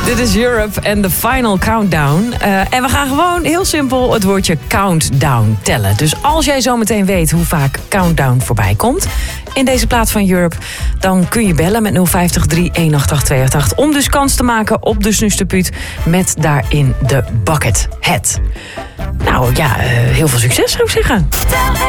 Dit is Europe en de Final Countdown. En we gaan gewoon heel simpel het woordje countdown tellen. Dus als jij zometeen weet hoe vaak countdown voorbij komt in deze plaat van Europe, dan kun je bellen met 050 318 288 om dus kans te maken op de Snusterpuut met daarin de bucket hat. Nou ja, heel veel succes zou ik zeggen.